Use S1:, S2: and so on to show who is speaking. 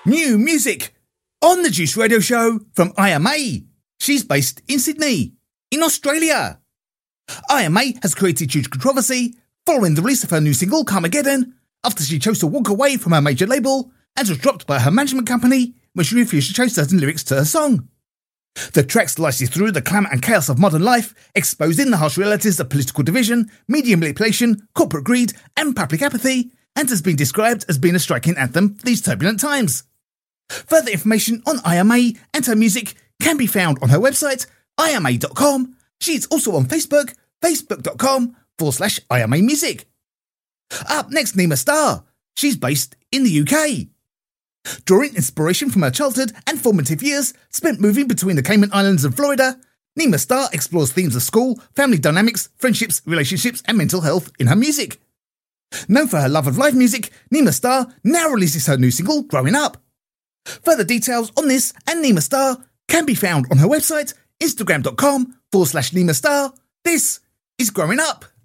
S1: New music on the Juice Radio Show from IMA. She's based in Sydney, in Australia. IMA has created huge controversy following the release of her new single, Carmageddon, after she chose to walk away from her major label and was dropped by her management company when she refused to show certain lyrics to her song. The track slices through the clamour and chaos of modern life, exposing the harsh realities of political division, media manipulation, corporate greed, and public apathy, and has been described as being a striking anthem for these turbulent times. Further information on IMA and her music can be found on her website, ima.com. She's also on Facebook, facebook.com/IMA Music. Up next, Nima Star. She's based in the UK. Drawing inspiration from her childhood and formative years spent moving between the Cayman Islands and Florida, Nima Star explores themes of school, family dynamics, friendships, relationships, and mental health in her music. Known for her love of live music, Nima Star now releases her new single, Growing Up. Further details on this and Nima Star can be found on her website, instagram.com/Nima Star. This is Growing Up.